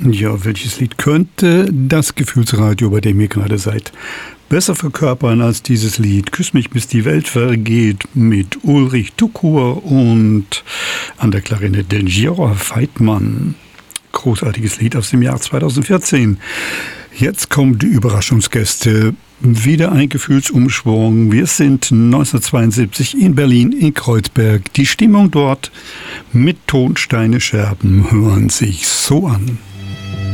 Ja, welches Lied könnte das Gefühlsradio, bei dem ihr gerade seid, besser verkörpern als dieses Lied Küss mich, bis die Welt vergeht mit Ulrich Tukur und an der Klarinette Giora Veitmann. Großartiges Lied aus dem Jahr 2014. Jetzt kommen die Überraschungsgäste. Wieder ein Gefühlsumschwung. Wir sind 1972 in Berlin, in Kreuzberg. Die Stimmung dort mit Tonsteine Scherben hören sich so an.